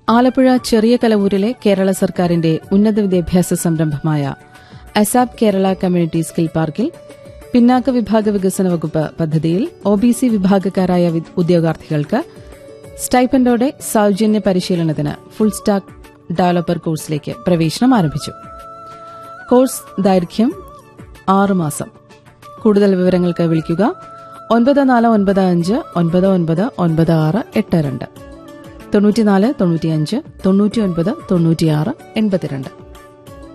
ആലപ്പുഴ ചെറിയ കലവൂരിലെ കേരള സർക്കാരിന്റെ ഉന്നത വിദ്യാഭ്യാസ സംരംഭമായ അസാപ് കേരള കമ്മ്യൂണിറ്റി സ്കിൽ പാർക്കിൽ പിന്നാക്ക വിഭാഗ വികസന വകുപ്പ് പദ്ധതിയിൽ ഒബിസി വിഭാഗക്കാരായ ഉദ്യോഗാർത്ഥികൾക്ക് സ്റ്റൈപ്പൻഡോടെ സൌജന്യ പരിശീലനത്തിന് ഫുൾ സ്റ്റാക്ക് ഡെവലപ്പർ കോഴ്സിലേക്ക് പ്രവേശനം ആരംഭിച്ചു. കോഴ്സ് ദൈർഘ്യം 6 മാസം. കൂടുതൽ വിവരങ്ങൾക്ക് വിളിക്കുക 9495 999682 94 95 99 96 82.